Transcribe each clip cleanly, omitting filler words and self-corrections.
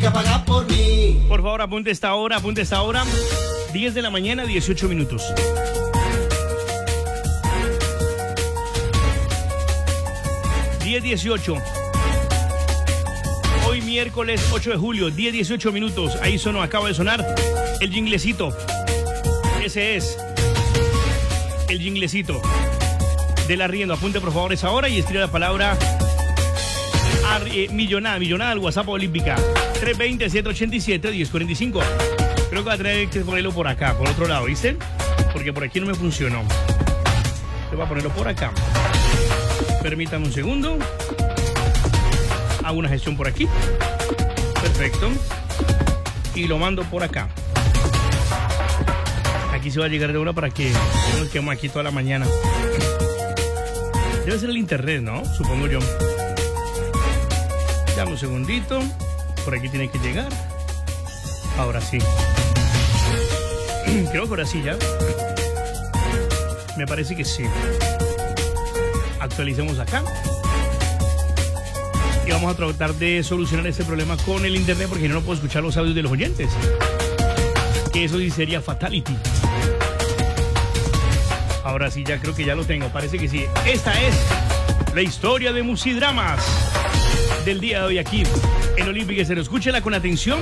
que pagar por mí. Por favor, apunte esta hora. 10 de la mañana, 18 minutos. (10:18). Hoy miércoles 8 de julio, 10:18 minutos. Ahí sonó, acaba de sonar el jinglecito. Ese es el jinglecito del arriendo. Apunte por favor esa hora y escriba la palabra millonada al WhatsApp Olímpica 320-787-1045. Creo que va a tener que ponerlo por acá, por otro lado, ¿viste? Porque por aquí no me funcionó. Le voy a ponerlo por acá. Permítame un segundo. Hago una gestión por aquí. Perfecto. Y lo mando por acá. Aquí se va a llegar de una para que no nos quedemos aquí toda la mañana. Debe ser el internet, ¿no? Supongo yo. Dame un segundito. Por aquí tiene que llegar. Ahora sí. Creo que ahora sí ya. Me parece que sí. Actualicemos acá. Y vamos a tratar de solucionar este problema con el internet porque no puedo escuchar los audios de los oyentes. Que eso sí sería fatality. Ahora sí, ya creo que ya lo tengo. Parece que sí. Esta es la historia de Musidramas del día de hoy aquí en Olímpica. Se lo escúchela con atención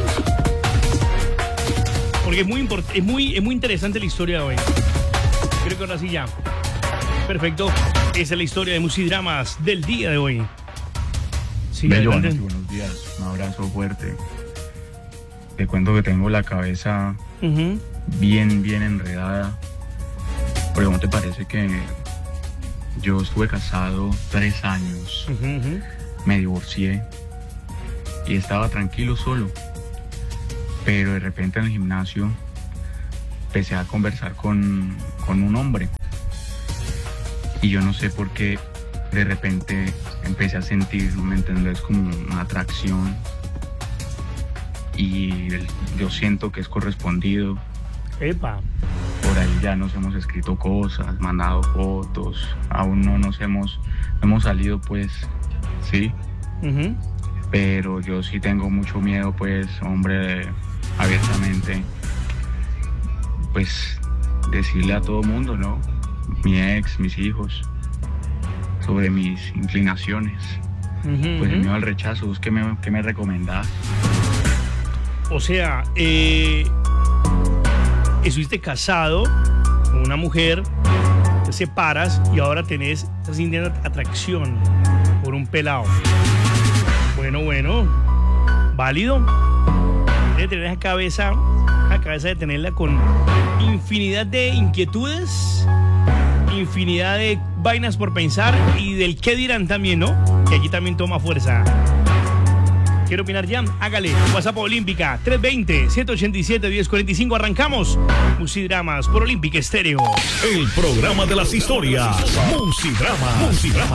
porque es muy interesante la historia de hoy. Creo que ahora sí ya. Perfecto. Esa es la historia de Musidramas del día de hoy. Sí, Bello, buenos días. Un abrazo fuerte. Te cuento que tengo la cabeza bien enredada. Porque ¿no te parece que yo estuve casado 3 años? Me divorcié y estaba tranquilo solo. Pero de repente en el gimnasio empecé a conversar con un hombre. Y yo no sé por qué de repente empecé a sentir, ¿me entiendes? Como una atracción. Y yo siento que es correspondido. Epa. Por ahí ya nos hemos escrito cosas, mandado fotos. Aún no hemos salido, pues, sí. Pero yo sí tengo mucho miedo, pues, hombre, abiertamente, pues, decirle a todo mundo, ¿no? Mi ex, mis hijos, sobre mis inclinaciones. Pues el miedo al rechazo. ¿Qué me recomendás? O sea, estuviste casado con una mujer, te separas y ahora estás sintiendo atracción por un pelado. Bueno, válido. Debe tener esa cabeza de tenerla con infinidad de inquietudes, infinidad de vainas por pensar y del qué dirán también, ¿no? Que aquí también toma fuerza. ¿Quiere opinar ya? Hágale. WhatsApp Olímpica 320-787-1045. Arrancamos. Musidramas por Olímpica Estéreo. El programa de las historias. Musidramas.